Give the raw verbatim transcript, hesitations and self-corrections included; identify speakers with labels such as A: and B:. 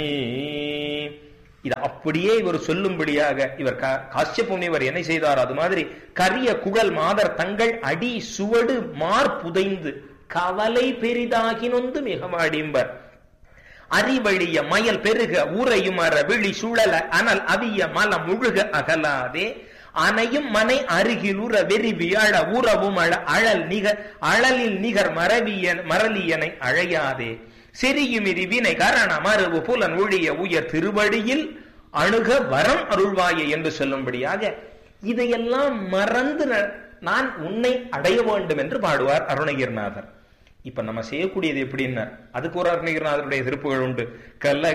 A: இது அப்படியே இவர் சொல்லும்படியாக இவர் காசியப முனிவர் என்ன செய்தார்? அது மாதிரி கரிய குழல் மாதர் தங்கள் அடி சுவடு மார் புதைந்து கவலை பெரிதாகி நொந்து மிகமாடிம்பர். அறிவழிய மயல் பெருக ஊரையும் அற விழி சுழல அனல் அவிய மலம் முழுக அகலாதே அனையும் மனை அருகில் உற வெறி வியாழ உறவும் அழ அழல் நிகர் அழலில் நிகர் மரவியன் மரலியனை அழையாதே செரியுமிரி வினை கரண மறுவு புலன் ஒழிய உயர் திருவடியில் அணுக வரம் அருள்வாயே என்று சொல்லும்படியாக இதையெல்லாம் மறந்து நான் உன்னை அடைய வேண்டும் என்று பாடுவார் அருணகிரிநாதர். இப்ப நம்ம செய்யக்கூடியது எப்படின்னா, அதுக்கு ஒரு அருணகிரிநாதருடைய திருப்புகள் உண்டு. கல்ல